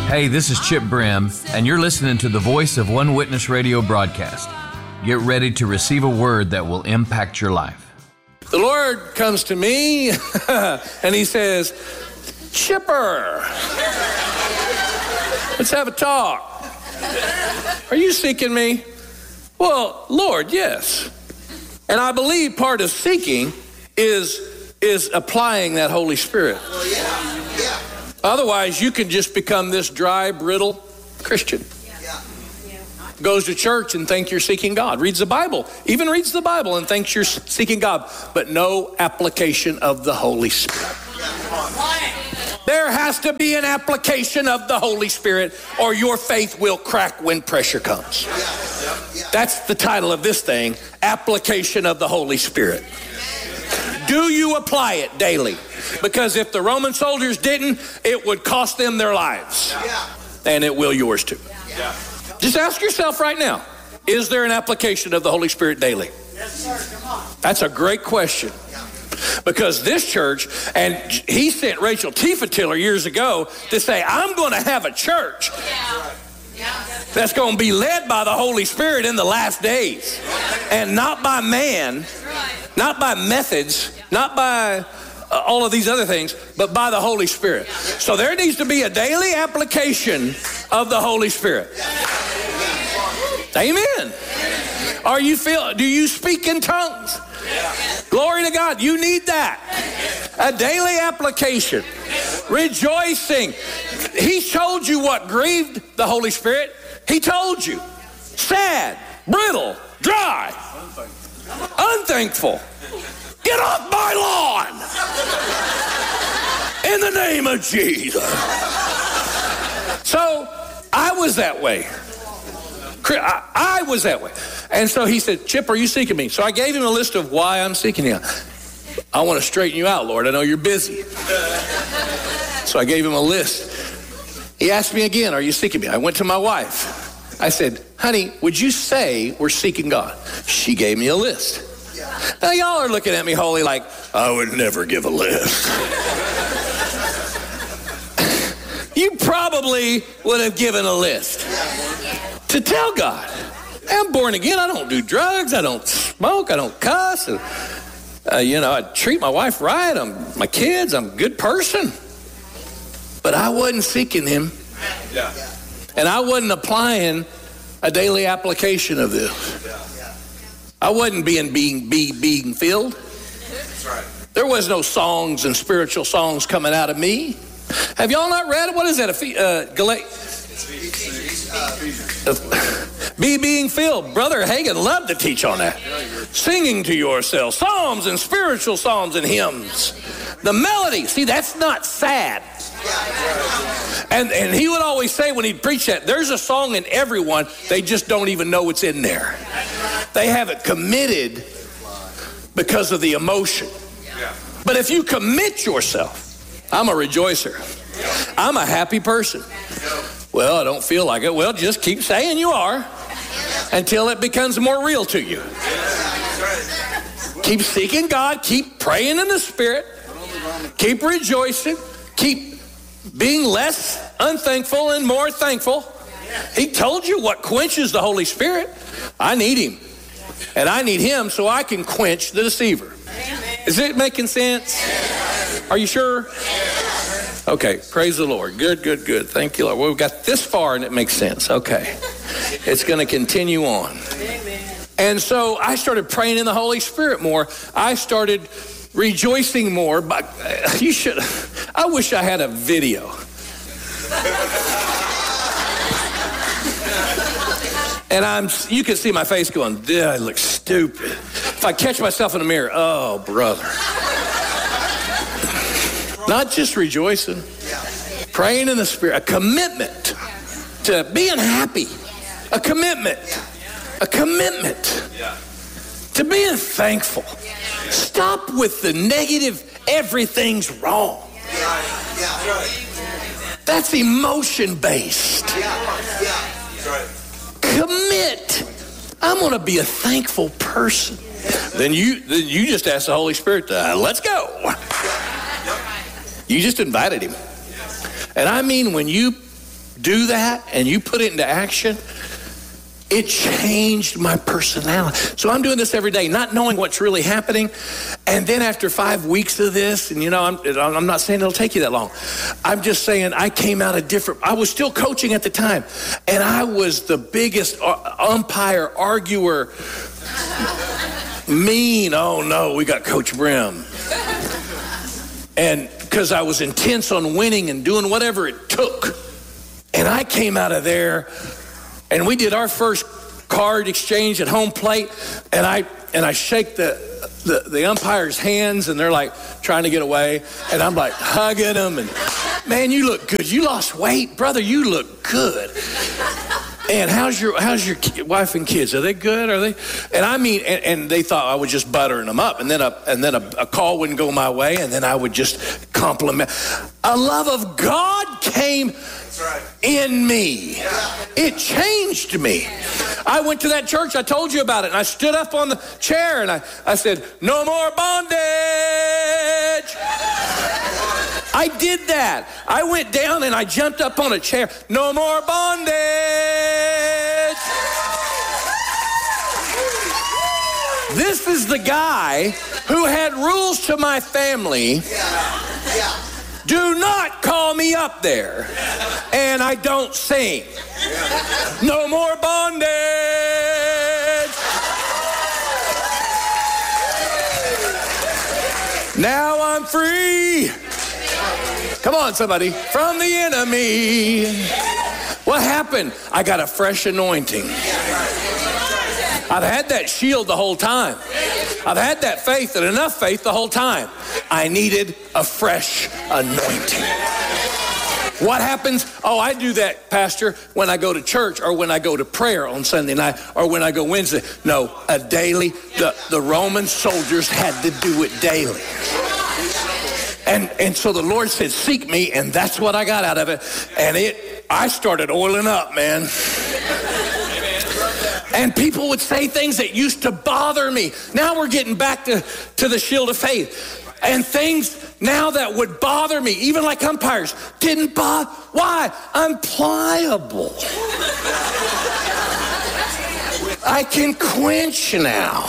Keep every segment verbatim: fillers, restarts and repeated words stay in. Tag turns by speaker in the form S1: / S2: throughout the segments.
S1: Hey, this is Chip Brim, and you're listening to the Voice of One Witness radio broadcast. Get ready to receive a word that will impact your life.
S2: The Lord comes to me, and he says, Chipper, let's have a talk. Are you seeking me? Well, Lord, yes. And I believe part of seeking is, is applying that Holy Spirit.
S3: Oh, yeah. Yeah.
S2: Otherwise, you can just become this dry, brittle Christian. Goes to church and thinks you're seeking God. Reads the Bible, even reads the Bible and thinks you're seeking God, but no application of the Holy Spirit. There has to be an application of the Holy Spirit, or your faith will crack when pressure comes. That's the title of this thing, Application of the Holy Spirit. Do you apply it daily? Because if the Roman soldiers didn't, it would cost them their lives. And it will yours too. Just ask yourself right now, is there an application of the Holy Spirit daily?
S3: Yes, sir. Come on.
S2: That's a great question. Because this church, and he sent Rachel Tiefentiller years ago to say, I'm going to have a church that's going to be led by the Holy Spirit in the last days. And not by man, not by methods, not by uh, all of these other things, but by the Holy Spirit. So there needs to be a daily application of the Holy Spirit. Amen. Are you feel? Do you speak in tongues? Glory to God. You need that. A daily application. Rejoicing. He told you what grieved the Holy Spirit. He told you. Sad, brittle, dry, unthankful. Get off my lawn. In the name of Jesus. So I was that way. I, I was that way. And so he said, Chip, are you seeking me? So I gave him a list of why I'm seeking you. I want to straighten you out, Lord. I know you're busy. So I gave him a list. He asked me again, are you seeking me? I went to my wife. I said, honey, would you say we're seeking God? She gave me a list. Now y'all are looking at me holy like, I would never give a list. You probably would have given a list to tell God, I'm born again. I don't do drugs. I don't smoke. I don't cuss. Uh, you know, I treat my wife right. I'm my kids. I'm a good person. But I wasn't seeking him. Yeah. And I wasn't applying a daily application of this. I wasn't being being being, being filled. That's right. There was no songs and spiritual songs coming out of me. Have y'all not read it? What is that? Uh, Gal- Be being filled. Brother Hagin loved to teach on that. Singing to yourself. Psalms and spiritual psalms and hymns. The melody. See, that's not sad. And and he would always say when he'd preach that, there's a song in everyone, they just don't even know what's in there. They have it committed because of the emotion. But if you commit yourself, I'm a rejoicer. I'm a happy person. Well, I don't feel like it. Well, just keep saying you are until it becomes more real to you. Keep seeking God. Keep praying in the Spirit. Keep rejoicing. Keep being less unthankful and more thankful. He told you what quenches the Holy Spirit. I need him. And I need him so I can quench the deceiver. Is it making sense? Are you sure? Okay, praise the Lord. Good, good, good. Thank you, Lord. Well, we've got this far and it makes sense. Okay. It's going to continue on. And so I started praying in the Holy Spirit more. I started rejoicing more. But you should, I wish I had a video. And I'm, you can see my face going, I look stupid. If I catch myself in the mirror, oh, brother. Not just rejoicing, praying in the Spirit, a commitment to being happy, a commitment, a commitment to being thankful. Stop with the negative, everything's wrong. That's emotion-based. Commit. I'm going to be a thankful person. Then you, then you just ask the Holy Spirit, to, uh, let's go. You just invited him. And I mean, when you do that and you put it into action, it changed my personality. So I'm doing this every day, not knowing what's really happening. And then after five weeks of this, and you know, I'm, I'm not saying it'll take you that long. I'm just saying I came out a different, I was still coaching at the time. And I was the biggest umpire, arguer, mean. Oh no, we got Coach Brim. And because I was intense on winning and doing whatever it took. And I came out of there, and we did our first card exchange at home plate, and I and I shake the, the the umpires' hands, and they're like trying to get away, and I'm like hugging them, and man, you look good. You lost weight, brother. You look good. And how's your how's your wife and kids? Are they good? Are they? And I mean, and, and they thought I was just buttering them up, and then a and then a, a call wouldn't go my way, and then I would just compliment. A love of God came in me. It changed me. I went to that church, I told you about it, and I stood up on the chair and I, I said, no more bondage. I did that. I went down and I jumped up on a chair. No more bondage. This is the guy who had rules to my family. Yeah. Yeah. Do not call me up there. And I don't sing. No more bondage. Now I'm free. Come on, somebody. From the enemy. What happened? I got a fresh anointing. I've had that shield the whole time. I've had that faith and enough faith the whole time. I needed a fresh anointing. What happens? Oh, I do that, Pastor, when I go to church or when I go to prayer on Sunday night or when I go Wednesday. No, a daily. The, the Roman soldiers had to do it daily. And and so the Lord said, seek me, and that's what I got out of it. And it, I started oiling up, man. And people would say things that used to bother me. Now we're getting back to, to the shield of faith. And things now that would bother me, even like umpires, didn't bother. Why? I'm pliable. I can quench now.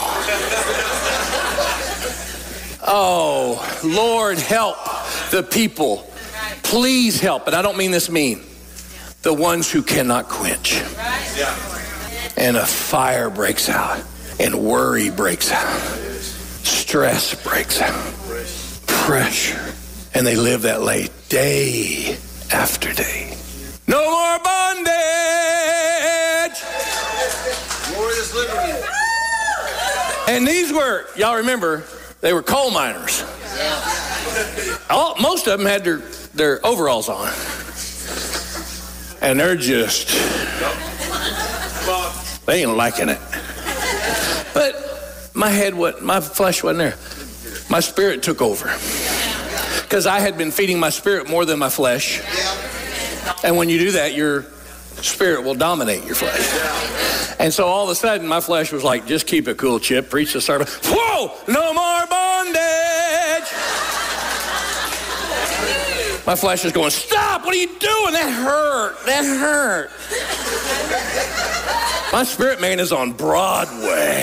S2: Oh, Lord, help the people. Please help. And I don't mean this mean. The ones who cannot quench. And a fire breaks out. And worry breaks out. Stress breaks out. Pressure. And they live that late day after day. No more bondage. Glorious liberty. And these were, y'all remember, they were coal miners. All, most of them had their, their overalls on. And they're just, they ain't liking it. But my head, what, my flesh wasn't there. My spirit took over. Because I had been feeding my spirit more than my flesh. And when you do that, your spirit will dominate your flesh. And so all of a sudden, my flesh was like, just keep it cool, Chip. Preach the sermon. Whoa! No more bondage! My flesh is going, stop! What are you doing? That hurt. That hurt. My spirit man is on Broadway.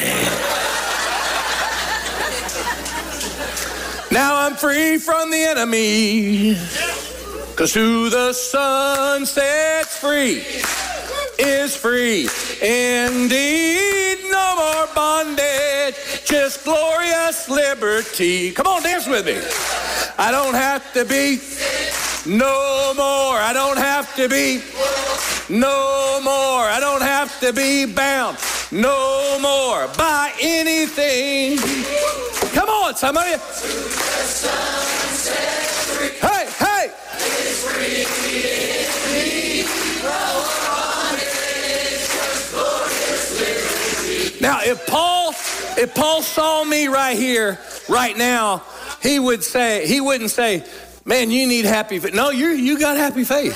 S2: Now I'm free from the enemy. Because who the Son sets free is free indeed. No more bondage, just glorious liberty. Come on, dance with me. I don't have to be no more. I don't have to be no more. I don't have to be bound no more by anything. Come on, somebody. Hey, hey. Now, if Paul, if Paul saw me right here, right now, he would say, he wouldn't say, man, you need happy faith. No, you you got happy faith.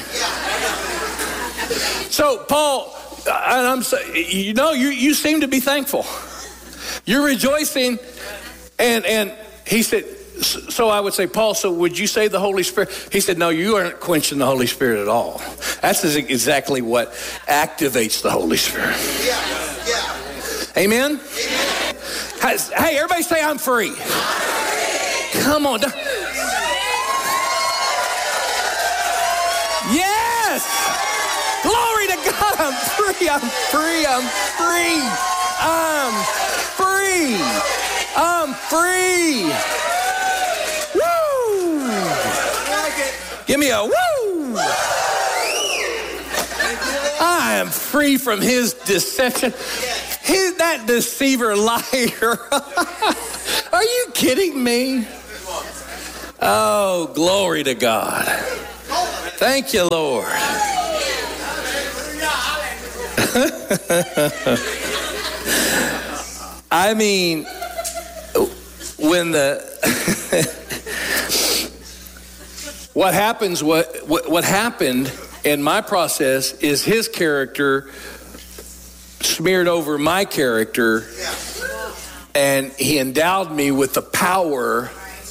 S2: So, Paul, and I'm saying, you know, you you seem to be thankful. You're rejoicing, and and he said. So I would say, Paul, so would you say the Holy Spirit? He said, no, you aren't quenching the Holy Spirit at all. That's exactly what activates the Holy Spirit.
S3: Yeah. Yeah.
S2: Amen? Hey, everybody say, I'm free. Come on. Yes. Glory to God. I'm free. I'm free. I'm free. I'm free. I'm free. Woo. Give me a woo. I am free from his deception. His, that deceiver liar. Are you kidding me? Oh, glory to God. Thank you, Lord. I mean, when the what happens, what, what what happened in my process is his character smeared over my character, and he endowed me with the power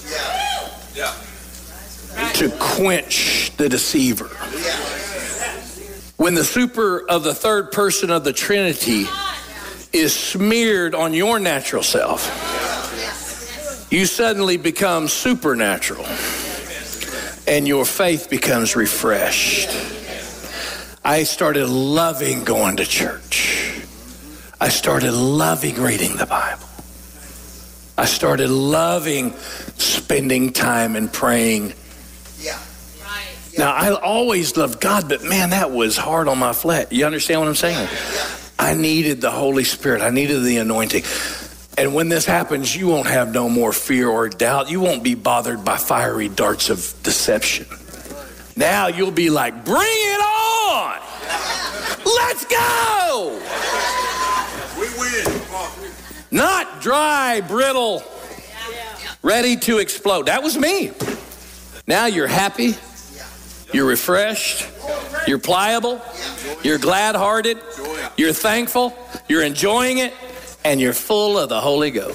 S2: to quench the deceiver. When the super of the third person of the Trinity is smeared on your natural self, you suddenly become supernatural, and your faith becomes refreshed. I started loving going to church. I started loving reading the Bible. I started loving spending time and praying.
S3: Yeah.
S2: Now, I always loved God, but man, that was hard on my flesh. You understand what I'm saying? I needed the Holy Spirit. I needed the anointing. And when this happens, you won't have no more fear or doubt. You won't be bothered by fiery darts of deception. Now you'll be like, bring it on. Let's go.
S3: We win.
S2: Not dry, brittle, ready to explode. That was me. Now you're happy. You're refreshed. You're pliable. You're glad-hearted. You're thankful. You're enjoying it. And you're full of the Holy Ghost.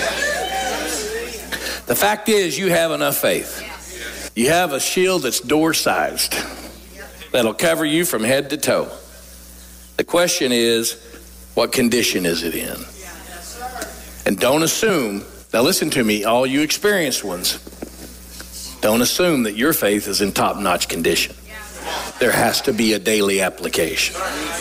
S2: The fact is, you have enough faith. You have a shield that's door-sized that'll cover you from head to toe. The question is, what condition is it in? And don't assume, now listen to me, all you experienced ones, don't assume that your faith is in top-notch condition. There has to be a daily application.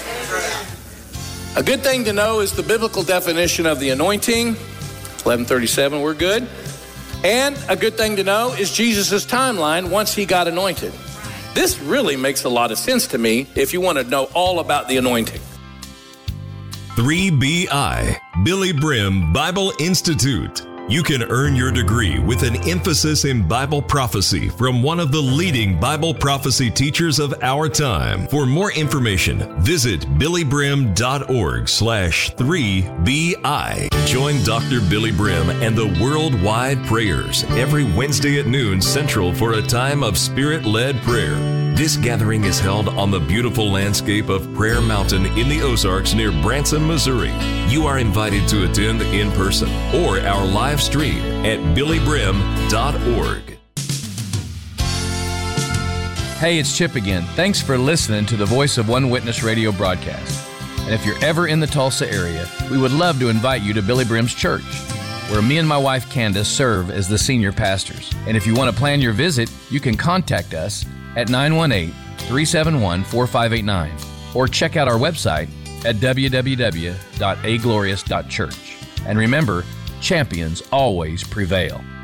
S2: A good thing to know is the biblical definition of the anointing. eleven thirty-seven, we're good. And a good thing to know is Jesus' timeline once he got anointed. This really makes a lot of sense to me if you want to know all about the anointing.
S4: three B I, Billy Brim Bible Institute. You can earn your degree with an emphasis in Bible prophecy from one of the leading Bible prophecy teachers of our time. For more information, visit billybrim.org slash 3BI. Join Doctor Billy Brim and the Worldwide Prayers every Wednesday at noon Central for a time of Spirit-led prayer. This gathering is held on the beautiful landscape of Prayer Mountain in the Ozarks near Branson, Missouri. You are invited to attend in person or our live stream at billybrim dot org.
S1: Hey, it's Chip again. Thanks for listening to the Voice of One Witness radio broadcast. And if you're ever in the Tulsa area, we would love to invite you to Billy Brim's church, where me and my wife Candace serve as the senior pastors. And if you want to plan your visit, you can contact us at nine one eight, three seven one, four five eight nine or check out our website at w w w dot a glorious dot church. And remember, champions always prevail.